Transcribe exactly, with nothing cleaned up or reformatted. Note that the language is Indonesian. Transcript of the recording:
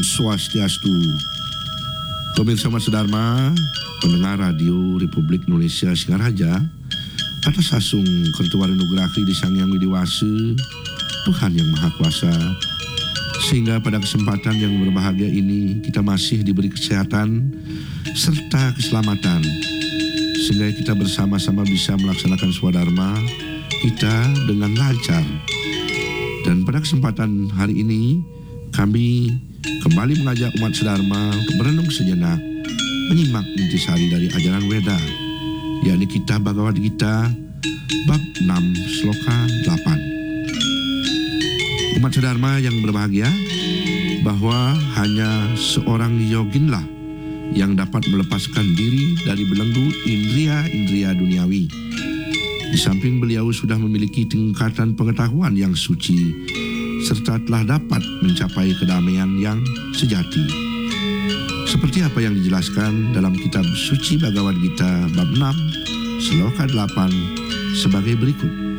Swastiastu. Pemirsa Mas Dharma, pendengar Radio Republik Indonesia Singaraja, atas asung kertuwarenugrahi di Sang Hyang Widiwase, Tuhan yang Maha Kuasa, sehingga pada kesempatan yang berbahagia ini kita masih diberi kesehatan serta keselamatan, sehingga kita bersama-sama bisa melaksanakan swadharma kita dengan lancar. Dan pada kesempatan hari ini kami kembali mengajak umat sedharma untuk merenung sejenak, menyimak intisari dari ajaran Weda, yakni Kitab Bhagavad Gita bab enam sloka delapan. Umat sedharma yang berbahagia, bahwa hanya seorang yoginlah yang dapat melepaskan diri dari belenggu indria-indria duniawi. Di samping beliau sudah memiliki tingkatan pengetahuan yang suci, serta telah dapat mencapai kedamaian yang sejati. Seperti apa yang dijelaskan dalam kitab suci Bhagavad Gita bab enam, sloka delapan sebagai berikut.